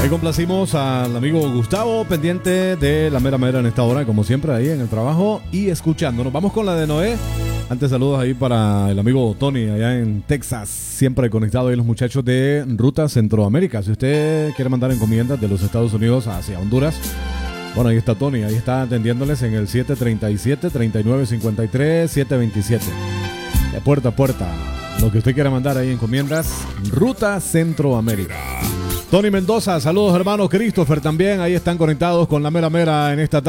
Ahí complacimos al amigo Gustavo, pendiente de la mera mera en esta hora, como siempre, ahí en el trabajo y escuchándonos. Vamos con la de Noé. Antes, saludos ahí para el amigo Tony, allá en Texas, siempre conectado ahí los muchachos de Ruta Centroamérica. Si usted quiere mandar encomiendas de los Estados Unidos hacia Honduras, bueno, ahí está Tony, ahí está atendiéndoles en el 737-3953, 727. De puerta a puerta, lo que usted quiera mandar ahí encomiendas, Ruta Centroamérica. Tony Mendoza, saludos hermano. Christopher también, ahí están conectados con la mera mera en esta tarde.